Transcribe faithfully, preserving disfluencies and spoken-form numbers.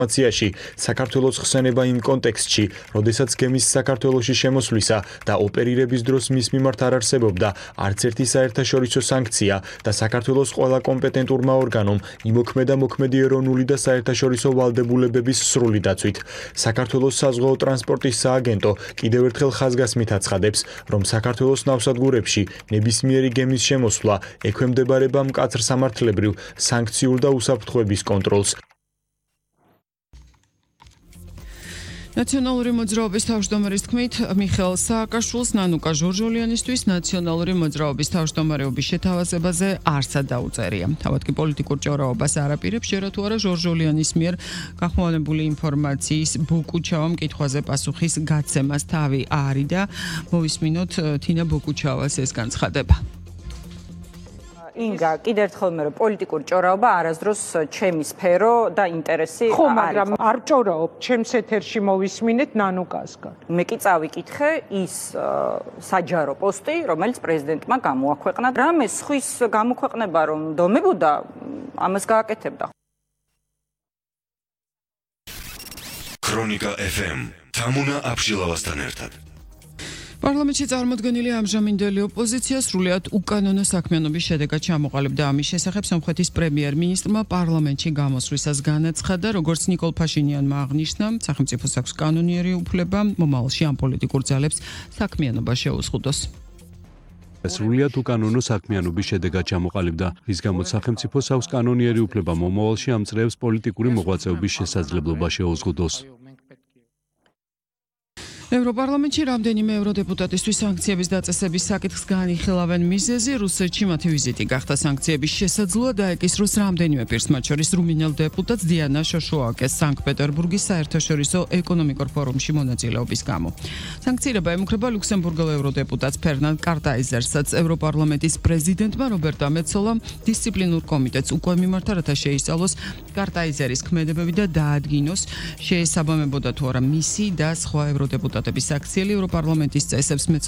ინფორმაციაში საქართველოს ხსენება იმ კონტექსტში, როდესაც გემის საქართველოში შემოსვლისა და ოპერირების დროს მის მიმართ არ არსებობდა არც ერთი საერთაშორისო სანქცია და საქართველოს ყველა კომპეტენტურმა ორგანომ იმოქმედა მოქმედი ეროვნული და საერთაშორისო ვალდებულებების სრული დაცვით. საქართველოს საზღვაო ტრანსპორტის სააგენტო კიდევ ერთხელ ხაზგასმით აცხადებს, რომ საქართველოს ნავსადგურებში ნებისმიერი გემის შემოსვლა ექვემდებარება მკაცრ სამართლებრივ, სანქციურ და უსაფრთხოების კონტროლს. ნაციონალური მოძრაობის თავმჯდომარის თქმით, მიხეილ სააკაშვილს ნანუკა ჟორჟოლიანისთვის ნაციონალური მოძრაობის თავმჯდომარეობის შეთავაზებაზე არსად დაუწერია. თავად კი პოლიტიკურ ჭორაობას არ აპირებს, ჯერა თუ არა ჟორჟოლიანის მიერ გახმოვანებული ინფორმაციის ბუკუჩავამ კითხვაზე პასუხის გაცემას თავი არიდა. მოვისმინოთ თინა ბუკუჩავას ეს განცხადება. ინგა, კიდევ ერთხელ მე რომ პოლიტიკური ჭორაობა არასდროს ჩემი სფერო და ინტერესი ხო, მაგრამ არ ჭორაობ, ჩემს ეთერში მოვისმინეთ ნანუკასგან. მე კი წავიკითხე ის საჯარო პოსტი, რომელიც პრეზიდენტმა გამოაქვეყნა. რამე სხვის გამოქვეყნება რომ დომებოდა, ამას გააკეთებდა. ქრონიკა ეფ ემ თამუნა აბშილავასთან ერთად. პარლამენტში წარმოდგენილი ამჟამინდელი ოპოზიცია სრულიად უკანონო საქმიანობის შედეგად ჩამოყალიბდა. ამის შესახებ სომხეთის პრემიერ-მინისტრმა პარლამენტში გამოსვლისას განაცხადა, როგორც ნიკოლ ფაშინიანმა აღნიშნა, სახელმწიფოს აქვს კანონიერი უფლება მომავალში ამ პოლიტიკურ ძალებს საქმიანობა შეუზღუდოს. სრულიად უკანონო საქმიანობის შედეგად ჩამოყალიბდა, რის გამოც სახელმწიფოს აქვს კანონიერი უფლება მომავალში ამ წრეებს პოლიტიკური მოღვაწეობის შესაძლებლობა შეუზღუდოს. ევროპარლამენტში რამდენიმე ევროდეპუტატისთვის სანქციების დაწესების საკითხს განიხილავენ მიზეზი. რუსეთში მათი ვიზიტი გახდა სანქციების შესაძლოა დაეკისროს რამდენიმე პირს, მათ შორის რუმინელ დეპუტატს დიანა შოშოაკეს სანქტ-პეტერბურგის საერთაშორისო ეკონომიკურ ფორუმში მონაწილეობის გამო. სანქცირება ემუქრება ლუქსემბურგელ ევროდეპუტატს ფერნანდ კარტაიზერსაც. ევროპარლამენტის პრეზიდენტმა რობერტა მეცოლამ დისციპლინურ კომიტეტს უკვე მიმართა, რათა შეისწავლოს კარტაიზერის ქმედებები და დაადგინოს, შეესაბამებოდა თუ არა მისი და სხვა ევროდეპუტატების აქციელი. ევროპარლამენტის წესებს